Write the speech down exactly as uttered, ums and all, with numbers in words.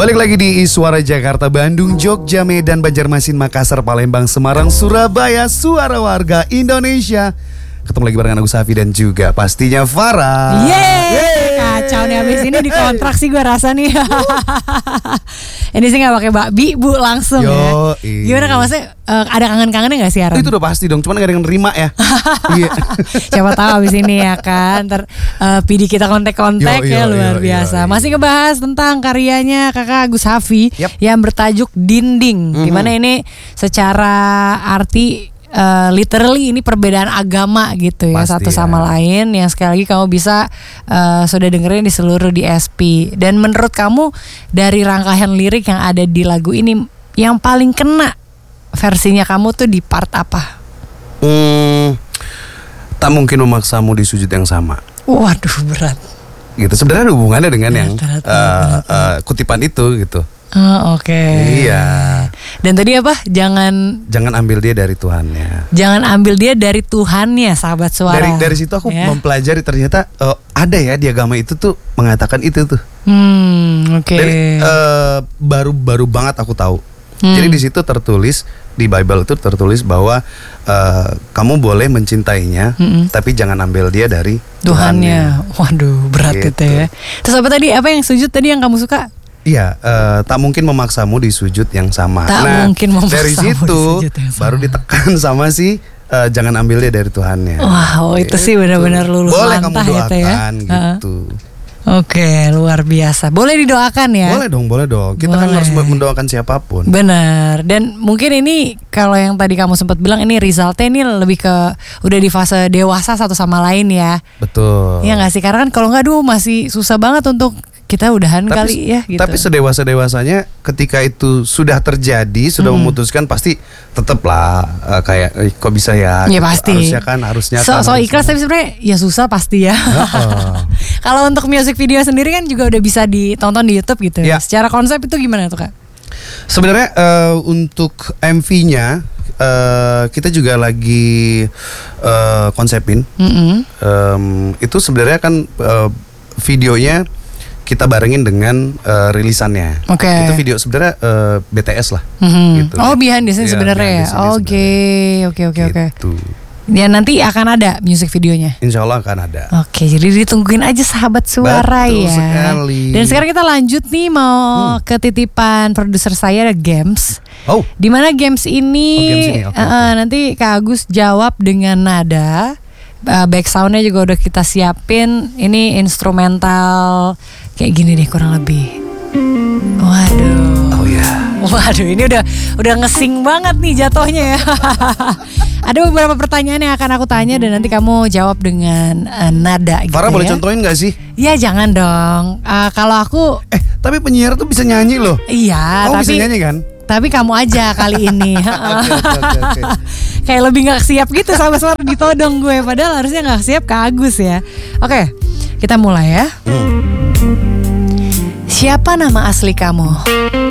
Balik lagi di Suara Jakarta, Bandung, Jogja, Medan, Banjarmasin, Makassar, Palembang, Semarang, Surabaya, Suara Warga Indonesia. Ketemu lagi barengan Agus Safi dan juga pastinya Farah. Yeay, kacau nih abis ini dikontrak sih gue rasa nih. Ini sih gak pakai bakbi bu langsung. Yo, ya. Gimana kalau maksudnya uh, ada kangen-kangennya gak sih Aran? Itu udah pasti dong, cuman gak ada yang nerima ya. Iya. Siapa tahu abis ini ya kan. Ntar uh, P D kita kontak-kontak yo, ya yo, luar yo, biasa. yo, yo. Masih ngebahas tentang karyanya kakak Agus Safi Yep. yang bertajuk Dinding. Mm-hmm. Dimana ini secara arti Uh, literally ini perbedaan agama gitu ya. Pasti satu ya. Sama lain yang sekali lagi kamu bisa uh, sudah dengerin di seluruh D S P. Dan menurut kamu dari rangkaian lirik yang ada di lagu ini yang paling kena versinya kamu tuh di part apa? Hmm, tak mungkin memaksamu di sujud yang sama. Waduh berat. Gitu sebenarnya ada hubungannya dengan berat, yang berat, uh, berat, uh, kutipan itu gitu. Oh, oke. Okay. Iya. Dan tadi apa? Jangan Jangan ambil dia dari Tuhannya. Jangan ambil dia dari Tuhannya, sahabat suara. Dari dari situ aku ya. mempelajari ternyata uh, ada ya di agama itu tuh mengatakan itu tuh. Hmm, oke. Okay. Uh, baru-baru banget aku tahu. Hmm. Jadi di situ tertulis di Bible itu tertulis bahwa uh, kamu boleh mencintainya, hmm. tapi jangan ambil dia dari Tuhannya. Tuhannya. Waduh, berat gitu. Itu ya. Terus apa tadi? Apa yang sujud tadi yang kamu suka? Iya, uh, tak mungkin memaksamu di sujud yang sama. Tak nah, mungkin memaksamu dari situ di sama. Baru ditekan sama si uh, jangan ambil dia dari Tuhannya. Wow, itu gitu. Sih benar-benar lulus boleh lantah kamu doakan ya, gitu. Uh. Oke, luar biasa. Boleh didoakan ya? Boleh dong, boleh dong. Kita boleh. Kan harus mendoakan siapapun. Benar. Dan mungkin ini kalau yang tadi kamu sempat bilang ini resultnya ini lebih ke udah di fase dewasa satu sama lain ya. Betul. Iya nggak sih? Karena kan kalau nggak duh masih susah banget untuk kita udahan tapi, kali ya gitu. Tapi sedewasa-dewasanya ketika itu sudah terjadi, sudah hmm. memutuskan pasti tetaplah uh, kayak eh, kok bisa ya? Ya pasti. Harusnya kan harusnya so, kan. So ikhlas tapi sebenarnya ya susah pasti ya. Uh-uh. Kalau untuk music video sendiri kan juga udah bisa ditonton di YouTube gitu. Ya. Secara konsep itu gimana tuh Kak? Sebenarnya uh, untuk M V-nya uh, kita juga lagi uh, konsepin. Mm-hmm. Um, itu sebenarnya kan uh, videonya kita barengin dengan uh, rilisannya. Oke. Okay. Itu video sebenarnya uh, B T S lah. Mm-hmm. Gitu. Oh behind the scene ya, sebenarnya ya. Oke, oke, oke, oke. Ya nanti akan ada music videonya. Insya Allah akan ada. Oke, jadi ditungguin aja sahabat suara. Betul ya. Sekali. Dan sekarang kita lanjut nih mau hmm. ke titipan produser saya ada Games. Oh. Dimana Games ini, oh, games ini. Okay, uh, okay. nanti Kak Agus jawab dengan nada. Uh, back soundnya juga udah kita siapin. Ini instrumental kayak gini deh kurang lebih. Waduh. Oh ya. Yeah. Waduh, ini udah udah ngesing banget nih jatuhnya ya. Ada beberapa pertanyaan yang akan aku tanya dan nanti kamu jawab dengan uh, nada gitu. Farah ya. Boleh contohin gak sih? Ya jangan dong. Uh, kalau aku Eh, tapi penyiar tuh bisa nyanyi loh. Iya, kamu tapi bisa nyanyi kan? Tapi kamu aja kali ini. okay, okay, okay, okay. Kayak lebih gak siap gitu sama suara ditodong gue. Padahal harusnya gak siap Kak Agus ya. Oke, kita mulai ya. hmm. Siapa nama asli kamu?